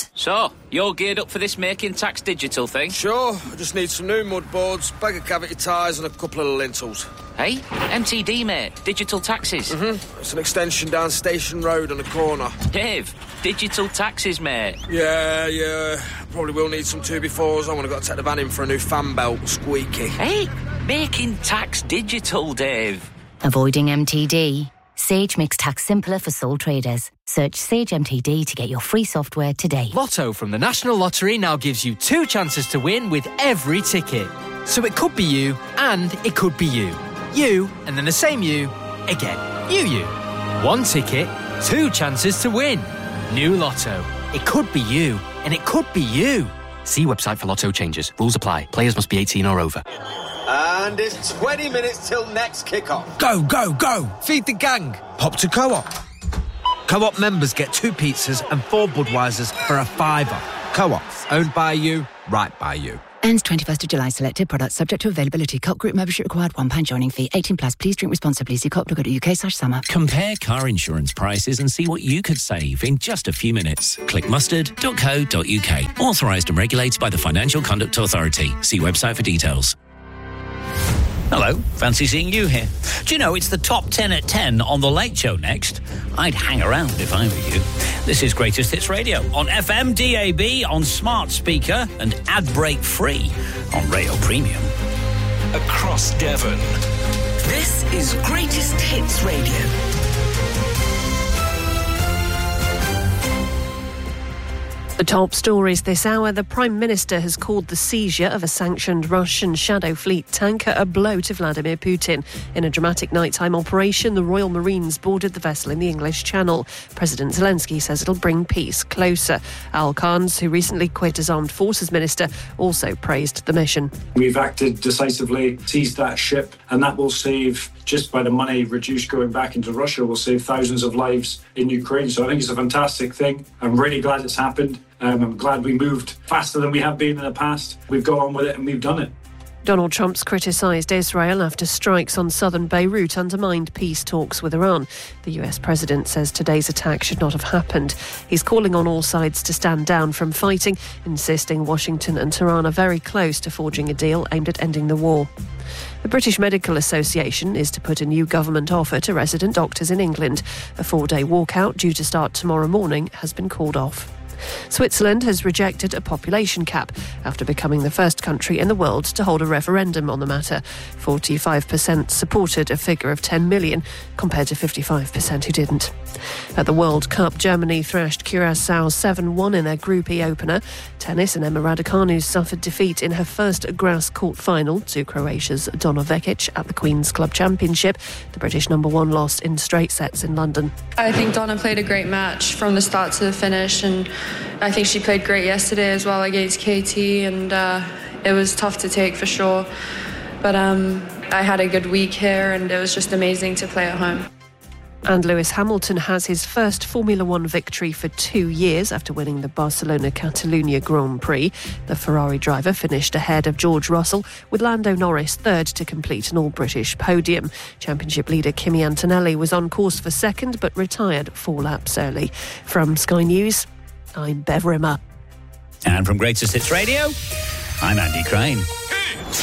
Tax. So, you're geared up for this Making Tax Digital thing? Sure, I just need some new mud boards, bag of cavity tyres and a couple of lintels. Hey, MTD, mate. Digital taxes. It's an extension down Station Road on a corner. Dave, digital taxes, mate. Yeah. Probably will need some 2x4s. I'm going to take the van in for a new fan belt, squeaky. Hey, Making Tax Digital, Dave. Avoiding MTD? Sage makes tax simpler for sole traders. Search Sage MTD to get your free software today. Lotto from the National Lottery now gives you 2 chances to win with every ticket. So it could be you, and it could be you. You, and then the same you, again. You. 1 ticket, 2 chances to win. New Lotto. It could be you, and it could be you. See website for Lotto changes. Rules apply. Players must be 18 or over. And it's 20 minutes till next kick-off. Go! Feed the gang. Pop to Co-op. Co-op members get 2 pizzas and 4 Budweisers for a £5. Co-op. Owned by you, right by you. Ends 21st of July. Selected products subject to availability. Co-op group membership required. £1 joining fee. 18 plus. Please drink responsibly. See co-op.uk/summer. Compare car insurance prices and see what you could save in just a few minutes. Click mustard.co.uk. Authorised and regulated by the Financial Conduct Authority. See website for details. Hello, fancy seeing you here. Do you know it's the top 10 at 10 on The Late Show next? I'd hang around if I were you. This is Greatest Hits Radio on FM, DAB, on smart speaker and ad break free on Rail Premium. Across Devon. This is Greatest Hits Radio. The top stories this hour. The Prime Minister has called the seizure of a sanctioned Russian Shadow Fleet tanker a blow to Vladimir Putin. In a dramatic nighttime operation, the Royal Marines boarded the vessel in the English Channel. President Zelensky says it'll bring peace closer. Al Khans, who recently quit as Armed Forces Minister, also praised the mission. We've acted decisively, seized that ship, and that will save, just by the money reduced going back into Russia, will save thousands of lives in Ukraine. So I think it's a fantastic thing. I'm really glad it's happened. I'm glad we moved faster than we have been in the past. We've gone on with it and we've done it. Donald Trump's criticised Israel after strikes on southern Beirut undermined peace talks with Iran. The US president says today's attack should not have happened. He's calling on all sides to stand down from fighting, insisting Washington and Tehran are very close to forging a deal aimed at ending the war. The British Medical Association is to put a new government offer to resident doctors in England. A 4-day walkout due to start tomorrow morning has been called off. Switzerland has rejected a population cap after becoming the first country in the world to hold a referendum on the matter. 45% supported a figure of 10 million, compared to 55% who didn't. At the World Cup, Germany thrashed Curaçao 7-1 in their Group E opener. Tennis, and Emma Raducanu suffered defeat in her first grass court final to Croatia's Donna Vekic at the Queen's Club Championship. The British number 1 lost in straight sets in London. I think Donna played a great match from the start to the finish, and I think she played great yesterday as well against KT, and it was tough to take for sure. But I had a good week here, and it was just amazing to play at home. And Lewis Hamilton has his first Formula One victory for 2 years after winning the Barcelona-Catalunya Grand Prix. The Ferrari driver finished ahead of George Russell, with Lando Norris third to complete an all-British podium. Championship leader Kimi Antonelli was on course for second, but retired 4 laps early. From Sky News, I'm Bev Rimmer. And from Greatest Hits Radio, I'm Andy Crane.